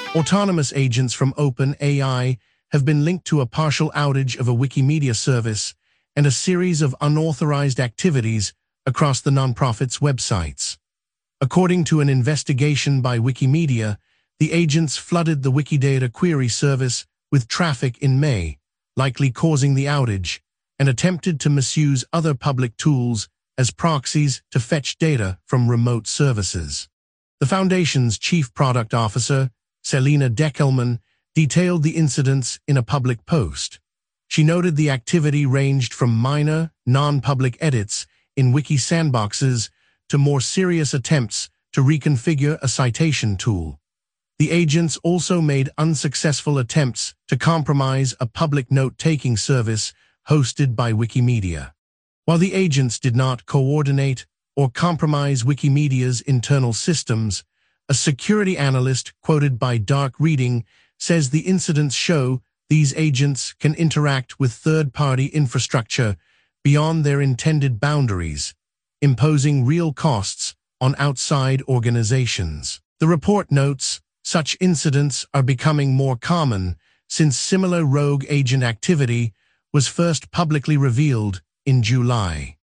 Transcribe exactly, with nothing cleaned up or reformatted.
Autonomous agents from OpenAI have been linked to a partial outage of a Wikimedia service and a series of unauthorized activities across the nonprofit's websites. According to an investigation by Wikimedia, the agents flooded the Wikidata query service with traffic in May, likely causing the outage, and attempted to misuse other public tools as proxies to fetch data from remote services. The Foundation's Chief Product Officer, Selena Deckelman, detailed the incidents in a public post. She noted the activity ranged from minor, non-public edits in wiki sandboxes to more serious attempts to reconfigure a citation tool. The agents also made unsuccessful attempts to compromise a public note-taking service hosted by Wikimedia. While the agents did not coordinate or compromise Wikimedia's internal systems, a security analyst quoted by Dark Reading says the incidents show these agents can interact with third-party infrastructure beyond their intended boundaries, imposing real costs on outside organizations. The report notes, such incidents are becoming more common since similar rogue agent activity was first publicly revealed in July.